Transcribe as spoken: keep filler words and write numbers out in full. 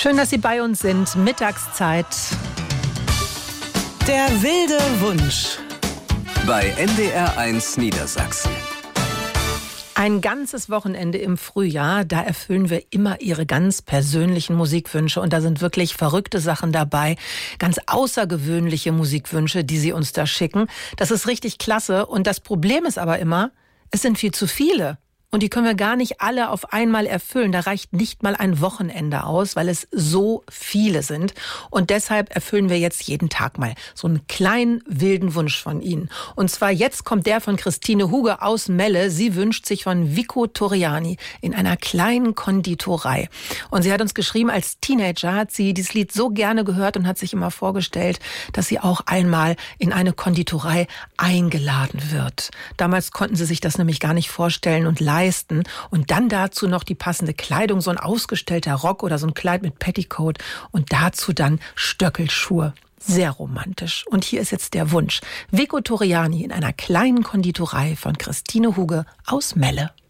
Schön, dass Sie bei uns sind. Mittagszeit. Der wilde Wunsch. Bei N D R eins Niedersachsen. Ein ganzes Wochenende im Frühjahr, da erfüllen wir immer Ihre ganz persönlichen Musikwünsche. Und da sind wirklich verrückte Sachen dabei, ganz außergewöhnliche Musikwünsche, die Sie uns da schicken. Das ist richtig klasse. Und das Problem ist aber immer, es sind viel zu viele. Und die können wir gar nicht alle auf einmal erfüllen. Da reicht nicht mal ein Wochenende aus, weil es so viele sind. Und deshalb erfüllen wir jetzt jeden Tag mal so einen kleinen wilden Wunsch von Ihnen. Und zwar jetzt kommt der von Christine Huge aus Melle. Sie wünscht sich von Vico Torriani in einer kleinen Konditorei. Und sie hat uns geschrieben, als Teenager hat sie dieses Lied so gerne gehört und hat sich immer vorgestellt, dass sie auch einmal in eine Konditorei eingeladen wird. Damals konnten sie sich das nämlich gar nicht vorstellen und leisten. Und dann dazu noch die passende Kleidung, so ein ausgestellter Rock oder so ein Kleid mit Petticoat und dazu dann Stöckelschuhe. Sehr romantisch. Und hier ist jetzt der Wunsch. Vico Torriani in einer kleinen Konditorei von Christine Huge aus Melle.